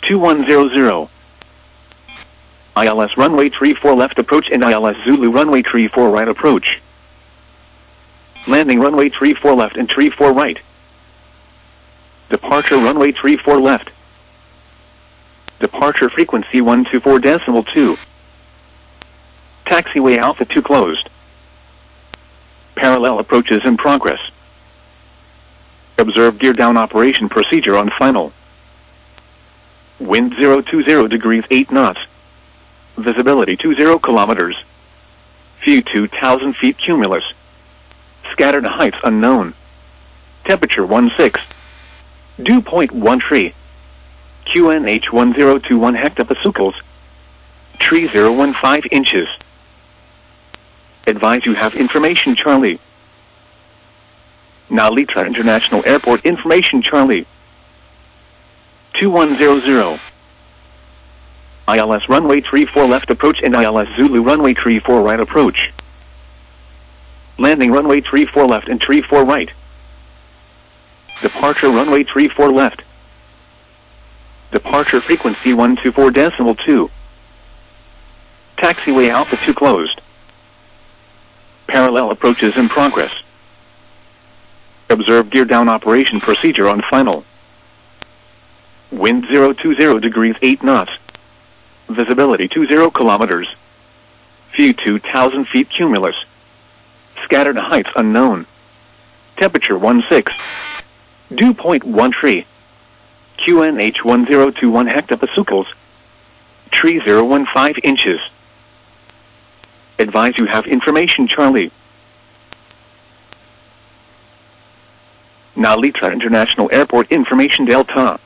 2100. ILS runway 34 left approach and ILS Zulu runway 34 right approach. Landing runway 34 left and 34 right. Departure runway 34 left. Departure frequency 124.2. Taxiway Alpha 2 closed. Parallel approaches in progress. Observe gear down operation procedure on final. Wind 020 degrees 8 knots. Visibility 20 kilometers. View 2,000 feet cumulus. Scattered heights unknown. Temperature 16. Dew point 13. QNH 1021 hectopascals. Tree 015 inches. Advise you have information Charlie. Nalita International Airport information Charlie. 2100. ILS runway 34 left approach and ILS Zulu runway 34 right approach. Landing runway 34 left and 34 right. Departure runway 34 left. Departure frequency 124.2. Taxiway Alpha 2 closed. Parallel approaches in progress. Observe gear down operation procedure on final. Wind 020 degrees 8 knots. Visibility 20 kilometers. View 2,000 feet cumulus. Scattered heights unknown. Temperature 16. Dew point 13. QNH 1021 hectopascals. Tree 015 inches. Advise you have information Charlie. Nalita International Airport information Delta.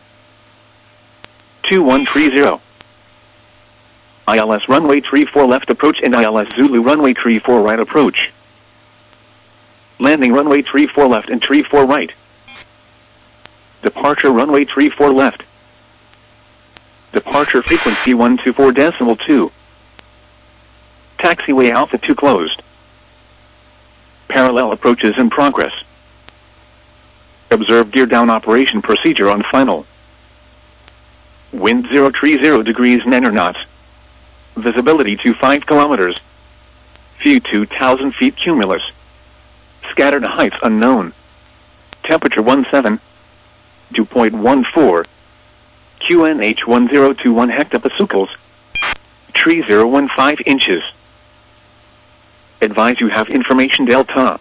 2130. ILS runway 34 left approach and ILS Zulu runway 34 right approach. Landing runway 34 left and 34 right. Departure runway 34 left. Departure frequency 124.2. Taxiway Alpha 2 closed. Parallel approaches in progress. Observe gear down operation procedure on final. Wind 030 degrees 9 knots. Visibility 25 kilometers. View 2,000 feet cumulus. Scattered heights unknown. Temperature 17. Dew point 14. QNH 1021 hectopascals. Tree 015 inches. Advise you have information Delta.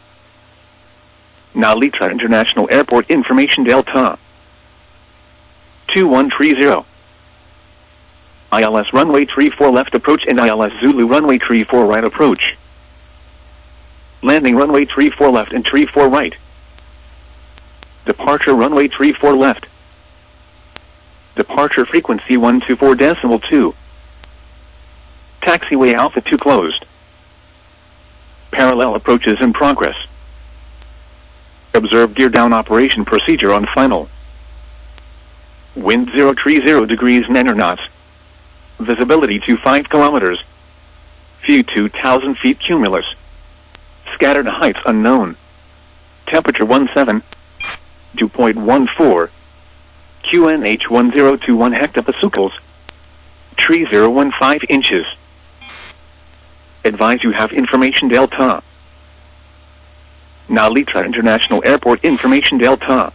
Nalita International Airport information Delta. 2130. ILS runway 34 left approach and ILS Zulu runway 34 right approach. Landing runway 34 left and 34 right. Departure runway 34 left. Departure frequency 124.2. Taxiway Alpha 2 closed. Parallel approaches in progress. Observe gear down operation procedure on final. Wind 030 degrees 9 knots. Visibility 25 kilometers. View 2,000 feet cumulus. Scattered heights unknown. Temperature 17. Dew point 14. QNH 1021 hectopascals. Tree 015 inches. Advise you have information Delta. Nalita International Airport information Delta.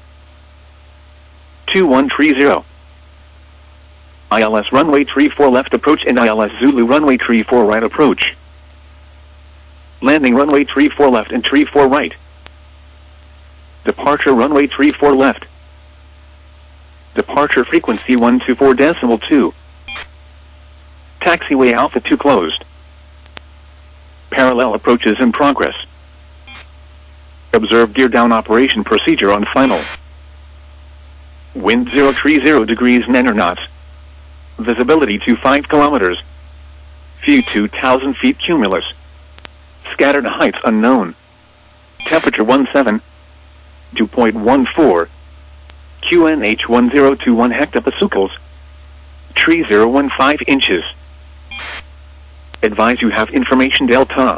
2130. ILS runway 34 left approach and ILS Zulu runway 34 right approach. Landing runway 34 left and 34 right. Departure runway 34 left. Departure frequency 124.2. Taxiway Alpha 2 closed. Parallel approaches in progress. Observe gear down operation procedure on final. Wind 030 degrees 9 knots. Visibility 25 kilometers. View 2,000 feet cumulus. Scattered heights unknown. Temperature 17. Dew point 14. QNH 1021 hectopascals. Tree 015 inches. Advise you have information Delta.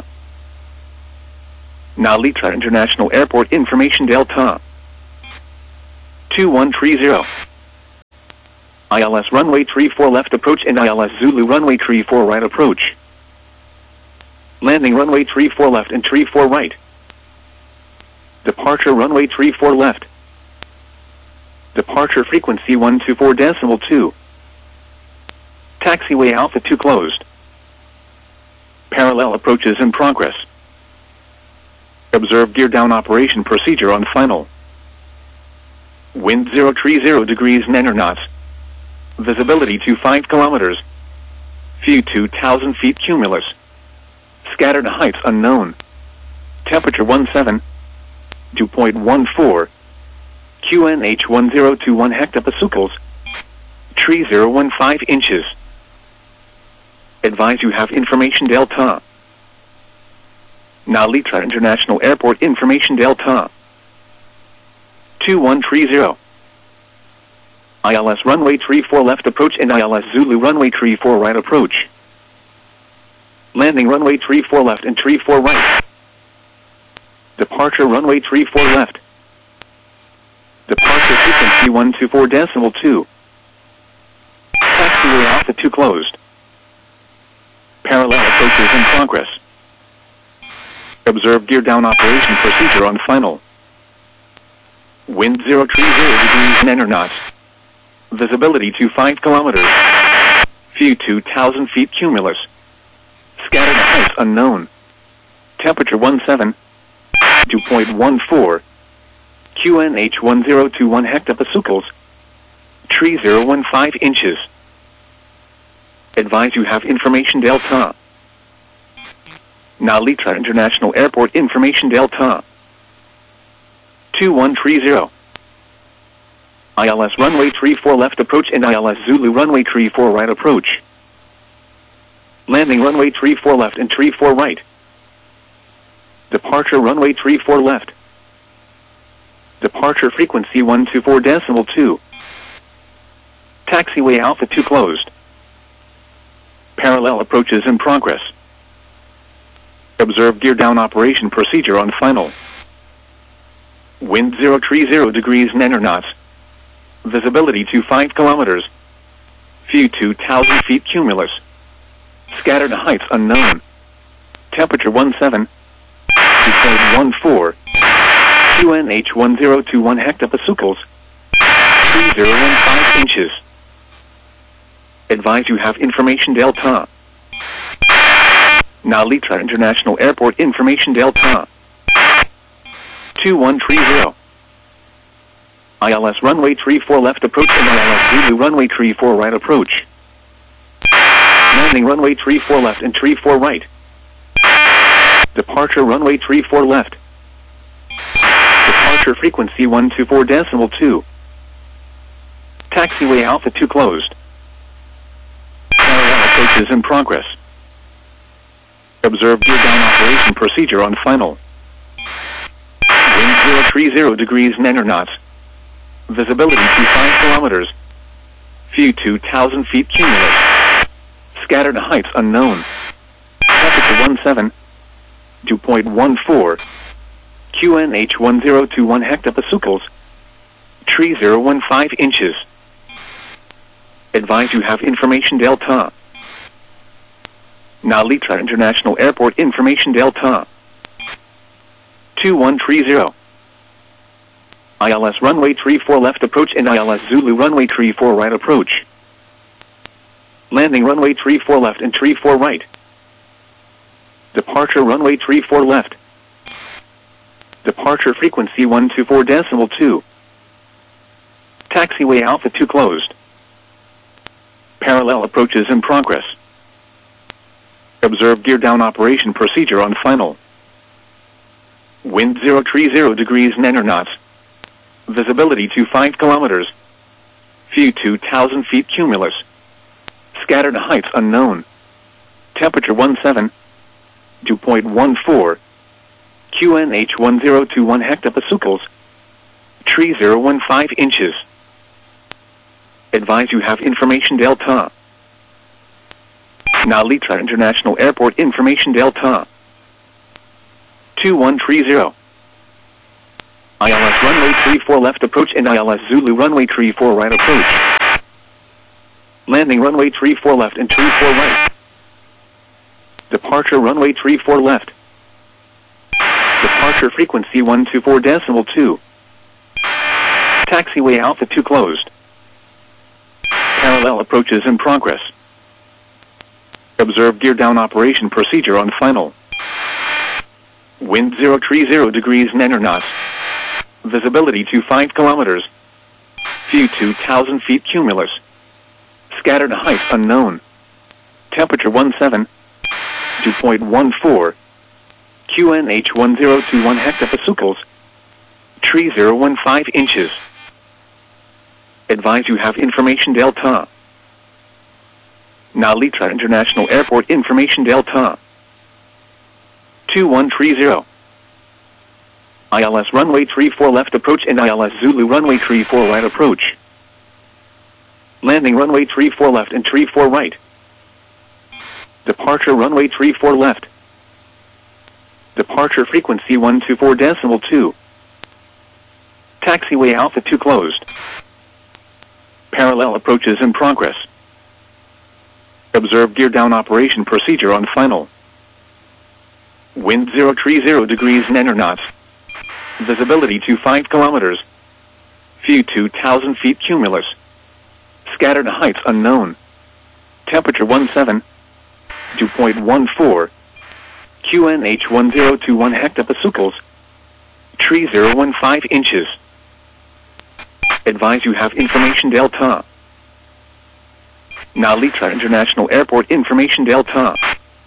Nalita International Airport information Delta. 2130. ILS runway 34 left approach and ILS Zulu runway 34 right approach. Landing runway 34 left and 34 right. Departure runway 34 left. Departure frequency 124.2. Taxiway Alpha 2 closed. Parallel approaches in progress. Observe gear down operation procedure on final. Wind 030 degrees 9 knots. Visibility to 5 kilometers. View 2,000 feet cumulus. Scattered heights unknown. Temperature 17. 2.14. QNH 1021 hectopascals. 3015 inches. Advise you have information Delta. Nalitra International Airport information Delta. 2130. ILS runway 34 left approach and ILS Zulu runway 34 right approach. Landing runway 34 left and 34 right. Departure runway 34 left. Departure frequency 124.2. Taxiway Alpha 2 closed. Parallel approaches in progress. Observe gear down operation procedure on final. Wind 030 degrees 9 knots. Visibility to 5 kilometers. View 2,000 feet cumulus. Scattered heights unknown. Temperature 17. 2.14. QNH 1021 hectopascals. 3015 inches. Advise you have information Delta. Nalitra International Airport information Delta. 2130. ILS runway 34 left approach and ILS Zulu runway 34 right approach. Landing runway 34 left and 34 right. Departure runway 34 left. Departure frequency 124.2. Taxiway Alpha 2 closed. Parallel approaches in progress. Observe gear down operation procedure on final. Wind 030 degrees 9 knots. Visibility to 5 kilometers. View 2,000 feet cumulus. Scattered heights unknown. Temperature 17. 2.14. QNH 1021 hectopascals. 3015 inches. Advise you have information Delta. Nalitra International Airport information Delta. 2130. ILS runway 34 left approach and ILS Zulu runway 34 right approach. Landing runway 34 left and 34 right. Departure runway 34 left. Departure frequency 124.2. Taxiway Alpha 2 closed. Parallel approaches in progress. Observe gear down operation procedure on final. Wind 030 degrees 9 knots. Visibility to 5 kilometers. View 2,000 feet cumulus. Scattered heights unknown. Temperature 17. 2.14. QNH 1021 hectopascals. 3015 inches. Advise you have information Delta. Nalitra International Airport information Delta. 2130. ILS runway 34 left approach and ILS Zulu runway 34 right approach. Landing runway 34 left and 34 right. Departure runway 34 left. Departure frequency 124.2. Taxiway Alpha 2 closed. Parallel approaches in progress. Observe gear down operation procedure on final. Wind 030 degrees 9 knots. Visibility to 5 kilometers. View 2,000 feet cumulus. Scattered heights unknown. Temperature 17. 2.14. QNH 1021 hectopascals. 3015 inches. Advise you have information Delta. Nalitra International Airport information Delta. 2130. ILS runway 34 left approach and ILS Zulu runway 34 right approach. Landing runway 34 left and 34 right. Departure runway 34 left. Departure frequency 124.2. Taxiway Alpha 2 closed. Parallel approaches in progress. Observe gear down operation procedure on final. Wind 030 degrees 9 knots. Visibility to 5 kilometers. View 2,000 feet cumulus. Scattered height unknown. Temperature 17. 2.14. QNH 1021 hectopascals. Tree 015 inches. Advise you have information Delta. Nalitra International Airport information Delta. 2130. ILS runway 34 left approach and ILS Zulu runway 34 right approach. Landing runway 34 left and 34 right. Departure runway 34 left. Departure frequency 124.2. Taxiway Alpha 2 closed. Parallel approaches in progress. Observe gear down operation procedure on final. Wind 030 degrees 9 knots. Visibility to 5 kilometers. View 2,000 feet cumulus. Scattered heights unknown. Temperature 17. 2.14. QNH 1021 hectopascals. Tree 015 inches. Advise you have information Delta. Nalitra International Airport information Delta.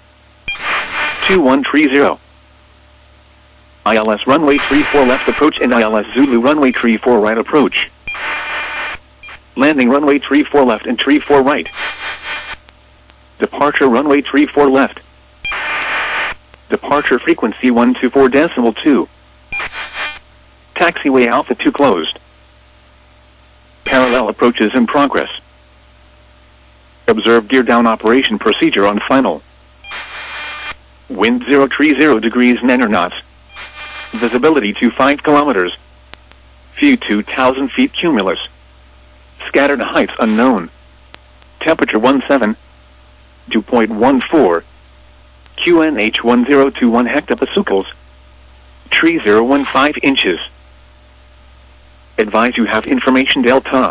2130. ILS runway 34 left approach and ILS Zulu runway 34 right approach. Landing runway 34 left and 34 right. Departure runway 34 left. Departure frequency 124.2. Taxiway Alpha 2 closed. Parallel approaches in progress. Observe gear down operation procedure on final. Wind 030 degrees 9 knots. Visibility to 5 kilometers. View 2,000 feet cumulus. Scattered heights unknown. Temperature 17. 2.14. QNH 1021 hectopascals. Tree 015 inches. Advise you have information Delta.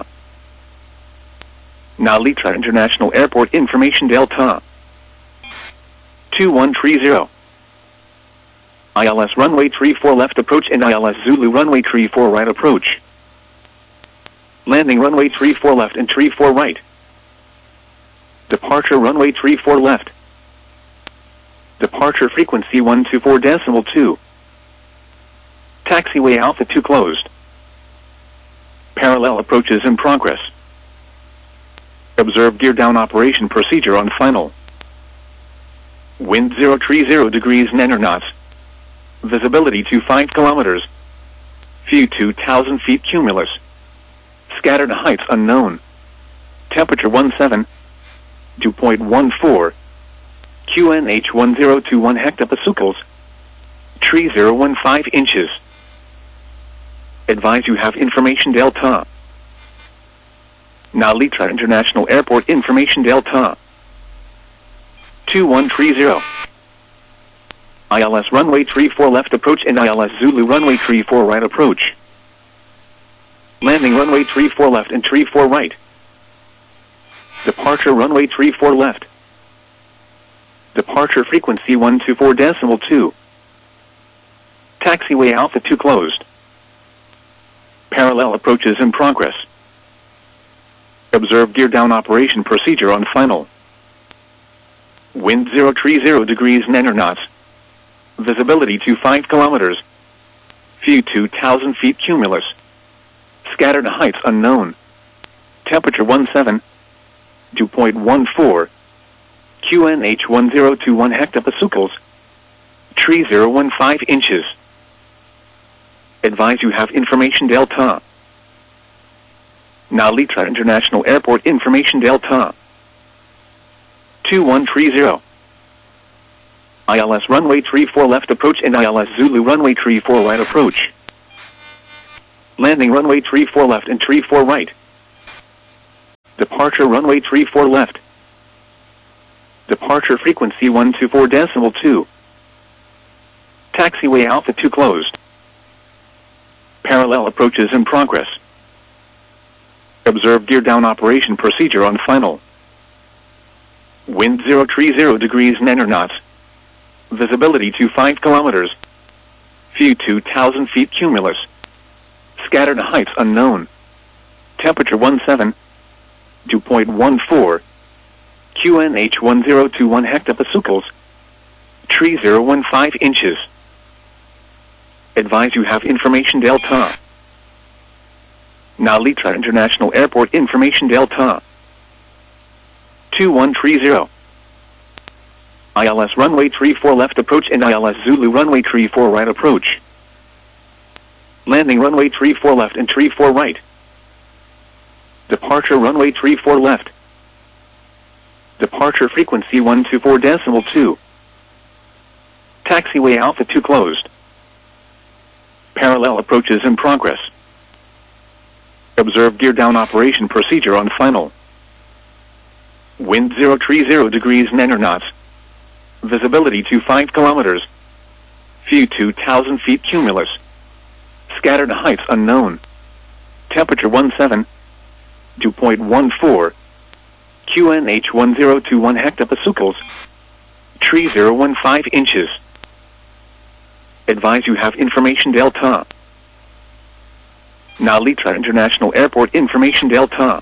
Nalitra International Airport information Delta. 2130. ILS runway 34 left approach and ILS Zulu runway 34 right approach. Landing runway 34 left and 34 right. Departure runway 34 left. Departure frequency 124.2. Taxiway Alpha 2 closed. Parallel approaches in progress. Observe gear down operation procedure on final. Wind 030 degrees 9 knots. Visibility to 5 kilometers. View 2,000 feet cumulus. Scattered heights unknown. Temperature 17. 2.14. QNH 1021 hectopascals. Tree 015 inches. Advise you have information Delta. Nalitra International Airport information Delta. 2130. ILS runway 34 left approach and ILS Zulu runway 34 right approach. Landing runway 34 left and 34 right. Departure runway 34 left. Departure frequency 124.2. Taxiway Alpha 2 closed. Parallel approaches in progress. Observe gear down operation procedure on final. Wind 030 degrees 9 knots. Visibility to 5 kilometers. View 2,000 feet cumulus. Scattered heights unknown. Temperature 17. 2.14. QNH 1021 hectopascals. Tree 015 inches. Advise you have information Delta. Nalitra International Airport information Delta. 2130. ILS runway 34 left approach and ILS Zulu runway 34 right approach. Landing runway 34 left and 34 right. Departure runway 34 left. Departure frequency 124.2. Taxiway Alpha 2 closed. Parallel approaches in progress. Observe gear down operation procedure on final. Wind 030 degrees 9 knots. Visibility to 5 kilometers. View 2,000 feet cumulus. Scattered heights unknown. Temperature 17. 2.14. QNH 1021 hectopascals. Tree 015 inches. Advise you have information Delta. Nalitra International Airport information Delta. 2130. ILS runway 34 left approach and ILS Zulu runway 34 right approach. Landing runway 34 left and 34 right. Departure runway 34 left. Departure frequency 124.2. Taxiway Alpha 2 closed. Parallel approaches in progress. Observe gear down operation procedure on final. Wind 030 degrees 9 knots. Visibility to 5 kilometers. View 2,000 feet cumulus. Scattered heights unknown. Temperature 17. 2.14. QNH 1021 hectopascals. Tree 015 inches. Advise you have information Delta. Nalitra International Airport information Delta.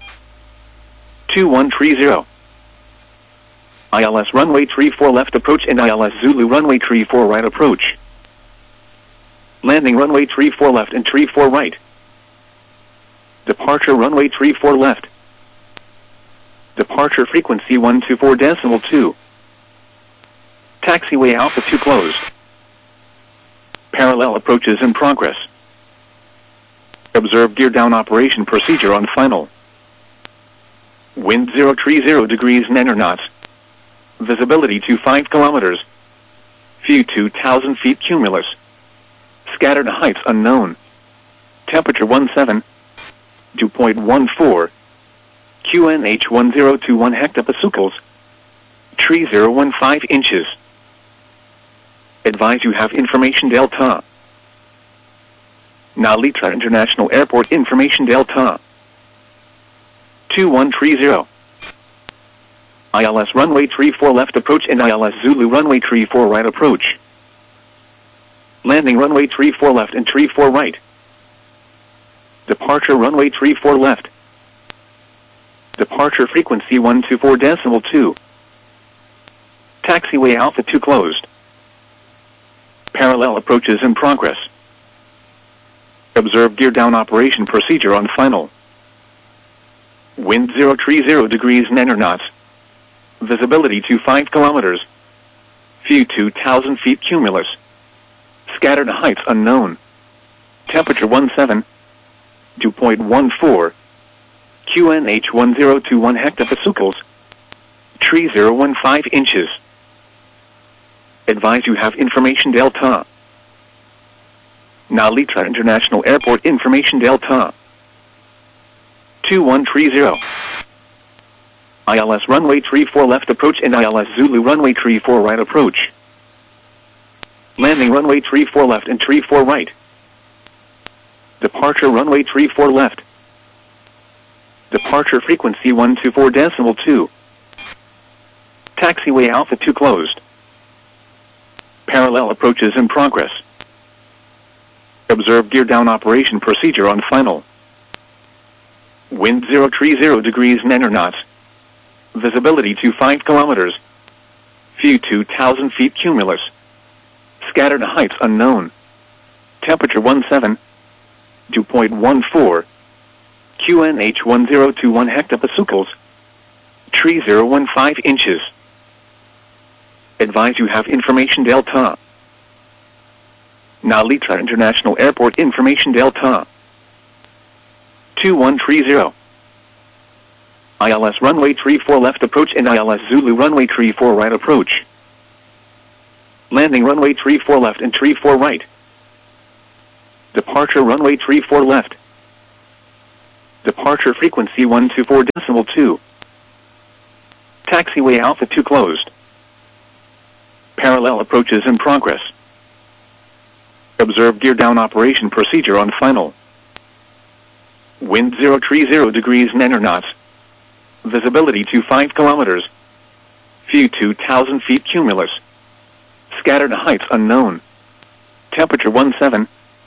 2130. ILS runway 34 left approach and ILS Zulu runway 34 right approach. Landing runway 34 left and 34 right. Departure runway 34 left. Departure frequency 124.2. Taxiway Alpha 2 closed. Parallel approaches in progress. Observe gear down operation procedure on final. Wind 030 degrees 9 knots. Visibility to 5 kilometers. View 2,000 feet cumulus. Scattered heights unknown. Temperature 17. 2.14. QNH 1021 hectopascals. Tree 015 inches. Advise you have information Delta. Nalitra International Airport information Delta. 2130. ILS runway 34 left approach and ILS Zulu runway 34 right approach. Landing runway 34 left and 34 right. Departure runway 34 left. Departure frequency 124.2. Taxiway Alpha 2 closed. Parallel approaches in progress. Observe gear down operation procedure on final. Wind 030 degrees 9 knots. Visibility to 5 kilometers. View 2,000 feet cumulus. Scattered heights unknown. Temperature 17. 2.14. QNH 1021 hectopascals. Tree 015 inches. Advise you have information Delta. Nalitra International Airport information Delta. 2130. ILS runway 34 left approach and ILS Zulu runway 34 right approach. Landing runway 34 left and 34 right. Departure runway 34 left. Departure frequency 124.2. Taxiway Alpha 2 closed. Parallel approaches in progress. Observe gear down operation procedure on final. Wind 030 degrees 9 knots. Visibility to 5 kilometers. View 2,000 feet cumulus. Scattered heights unknown. Temperature 17. 2.14. QNH 1021 hectopascals. Tree 015 inches. Advise you have information Delta. Nalitra International Airport information Delta. 2130. ILS runway 34 left approach and ILS Zulu runway 34 right approach. Landing runway 34 left and 34 right. Departure runway 34 left. Departure frequency 124.2. Taxiway Alpha 2 closed. Parallel approaches in progress. Observe gear down operation procedure on final. Wind 030 degrees 9 knots. Visibility to 5 kilometers. View 2,000 feet cumulus. Scattered heights unknown. Temperature 17.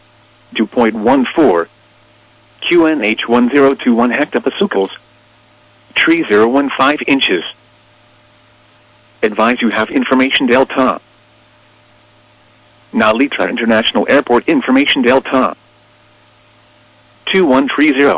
2.14. QNH 1021 hectopascals. Tree 015 inches. Advise you have information Delta. Nalita International Airport information Delta. 2130.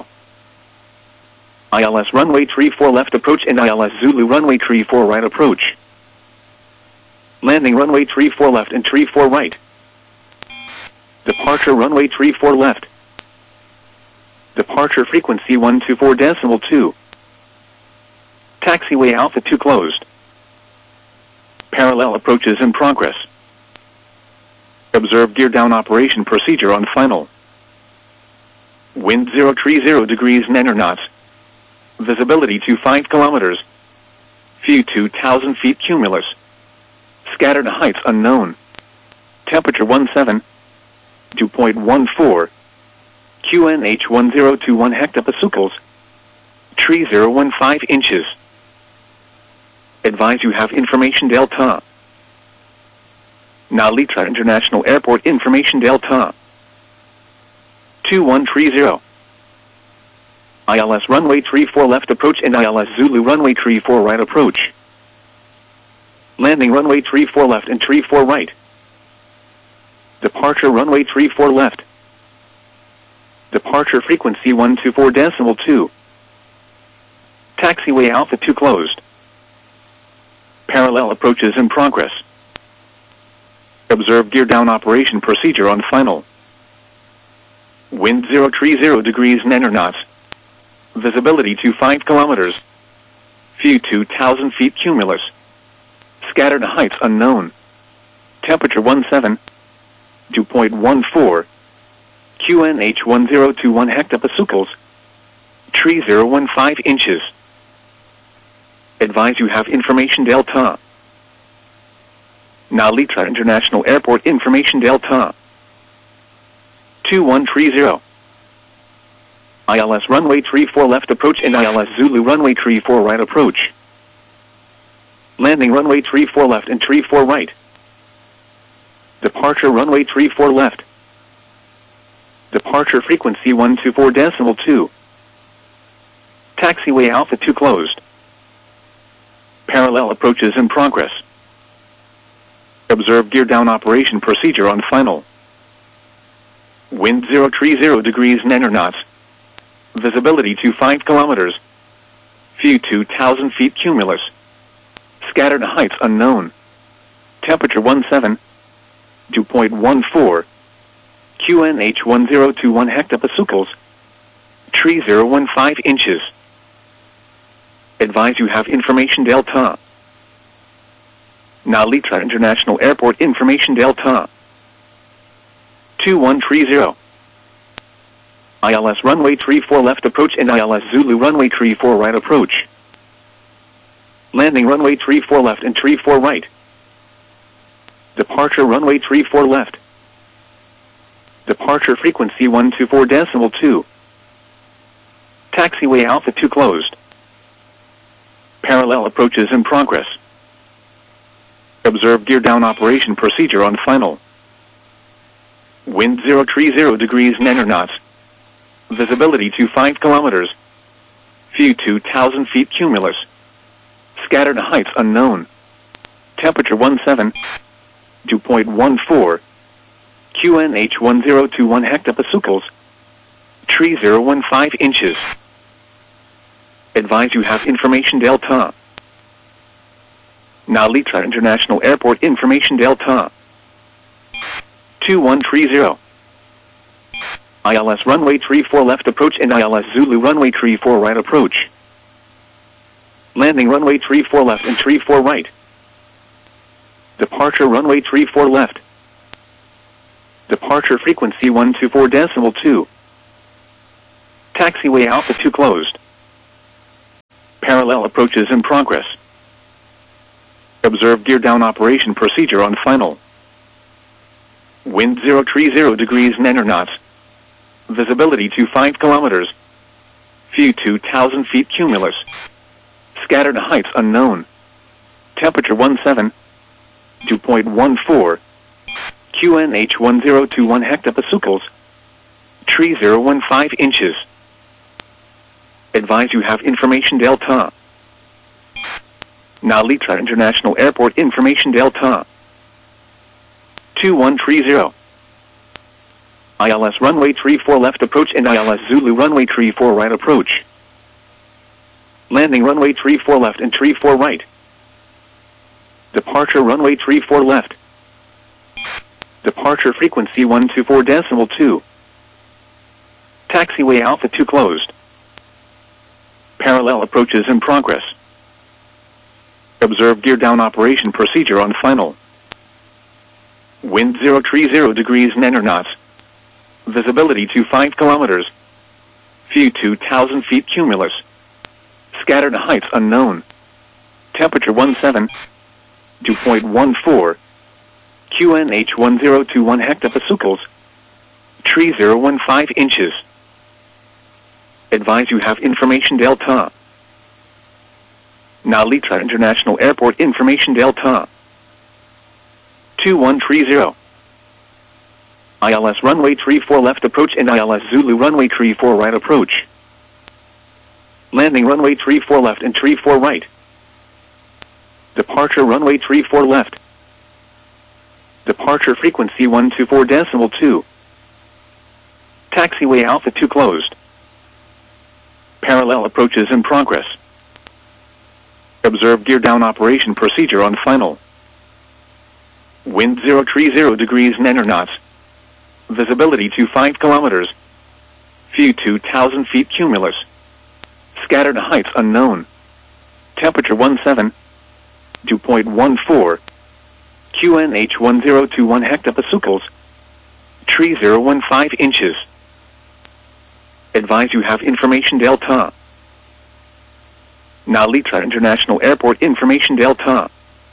ILS runway 34 left approach and ILS Zulu runway 34 right approach. Landing runway 34 left and 34 right. Departure runway 34 left. Departure frequency 124.2. Taxiway Alpha 2 closed. Parallel approaches in progress. Observe gear down operation procedure on final. Wind 030 degrees 9 knots. Visibility to 5 kilometers. View 2,000 feet cumulus. Scattered heights unknown. Temperature 17. 2.14. QNH 1021 hectopascals. Tree 015 inches. Advise you have information Delta. Nalita International Airport information Delta. 2130. ILS runway 34 left approach and ILS Zulu runway 34 right approach. Landing runway 34 left and 34 right. Departure runway 34 left. Departure frequency 124.2. Taxiway Alpha 2 closed. Parallel approaches in progress. Observe gear down operation procedure on final. Wind 030 degrees 9 knots. Visibility to 5 kilometers. View 2,000 feet cumulus. Scattered heights unknown. Temperature 17. 2.14. QNH 1021 hectopascals. Tree 015 inches. Advise you have information Delta. Nalita International Airport information Delta. 2130. ILS runway 34 left approach and ILS Zulu runway 34 right approach. Landing runway 34 left and 34 right. Departure runway 34 left. Departure frequency 124.2. Taxiway Alpha 2 closed. Parallel approaches in progress. Observe gear down operation procedure on final. Wind 030 degrees 9 knots. Visibility to 5 kilometers. View 2,000 feet cumulus. Scattered heights unknown. Temperature 17. 2.14. QNH 1021 hectopascals. Tree 015 inches. Advise you have information Delta. Nalita International Airport information Delta. 2130. ILS runway 34 left approach and ILS Zulu runway 34 right approach. Landing runway 34 left and 34 right. Departure runway 34 left. Departure frequency 124.2. Taxiway Alpha 2 closed. Parallel approaches in progress. Observe gear down operation procedure on final. Wind 030 degrees 9 knots. Visibility to 5 kilometers. View 2,000 feet cumulus. Scattered heights unknown. Temperature 17. 2.14. QNH 1021 hectopascals. Tree 015 inches. Advise you have information Delta. Nalita International Airport information Delta. 2130. ILS runway 34 left approach and ILS Zulu runway 34 right approach. Landing runway 34 left and 34 right. Departure runway 34 left. Departure frequency 124.2. Taxiway Alpha 2 closed. Parallel approaches in progress. Observe gear down operation procedure on final. Wind 030 degrees 9 knots. Visibility to 5 kilometers. View 2,000 feet cumulus. Scattered heights unknown. Temperature 17. 2.14. QNH 1021 hectopascals. Tree 015 inches. Advise you have information Delta. Nalita International Airport information Delta. 2130. ILS runway 34 left approach and ILS Zulu runway 34 right approach. Landing runway 34 left and 34 right. Departure runway 34 left. Departure frequency 124.2. Taxiway Alpha 2 closed. Parallel approaches in progress. Observe gear down operation procedure on final. Wind 030 degrees 9 knots. Visibility to 5 kilometers. View 2,000 feet cumulus. Scattered heights unknown. Temperature 17. 2.14. QNH 1021 hectopascals. Tree 015 inches. Advise you have information Delta. Nalita International Airport information Delta. 2130. ILS runway 34 left approach and ILS Zulu runway 34 right approach. Landing runway 34 left and 34 right. Departure runway 34 left. Departure frequency 124.2. Taxiway Alpha 2 closed. Parallel approaches in progress. Observe gear down operation procedure on final. Wind 030 degrees 9 knots. Visibility to 5 kilometers. View 2,000 feet cumulus. Scattered heights unknown. Temperature 17. 2.14. QNH 1021 hectopascals. Tree 015 inches. Advise you have information Delta. Nalita International Airport information Delta.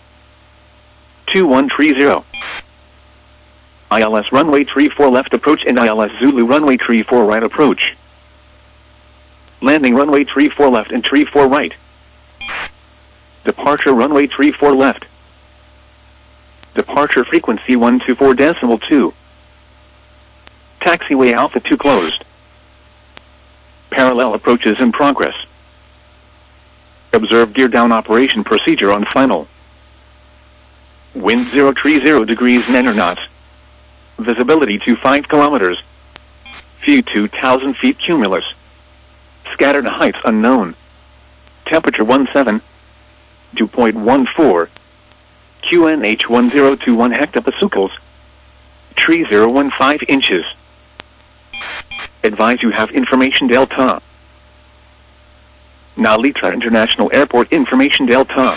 2130. ILS runway 34 left approach and ILS Zulu runway 34 right approach. Landing runway 34 left and 34 right. Departure runway 34 left. Departure frequency 124.2. Taxiway Alpha 2 closed. Parallel approaches in progress. Observe gear down operation procedure on final. Wind 030 degrees 9 knots. Visibility to 5 kilometers. View 2,000 feet cumulus. Scattered heights unknown. Temperature 17. 2.14. QNH 1021 hectopascals. Tree 015 inches. Advise you have information Delta. Nalita International Airport information Delta.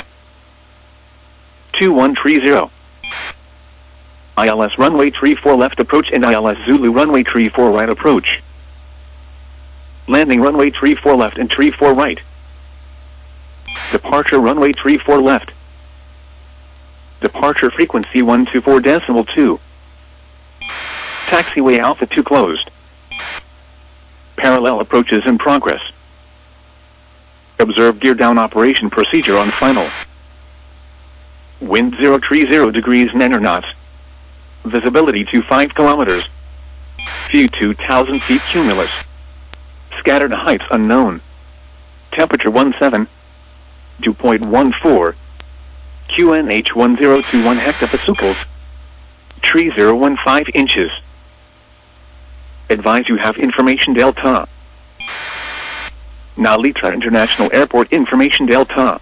2130. ILS runway 34 left approach and ILS Zulu runway 34 right approach. Landing runway 34 left and 34 right. Departure runway 34 left. Departure frequency 124.2. Taxiway Alpha 2 closed. Parallel approaches in progress. Observe gear down operation procedure on final. Wind 030 degrees 9 knots. Visibility to 5 kilometers. View 2,000 feet cumulus. Scattered heights unknown. Temperature 17. 2.14. QNH 1021 hectopascals. Tree 015 inches. Advise you have information Delta. Nalita International Airport information Delta.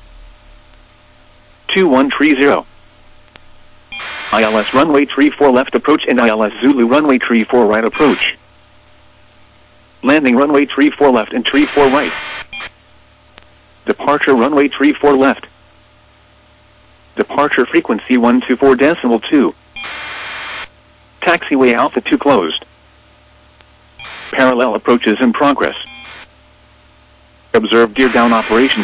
2130. ILS runway 34 left approach and ILS Zulu runway 34 right approach. Landing runway 34 left and 34 right. Departure runway 34 left. Departure frequency 124.2. Taxiway Alpha 2 closed. Parallel approaches in progress. Observe gear down operation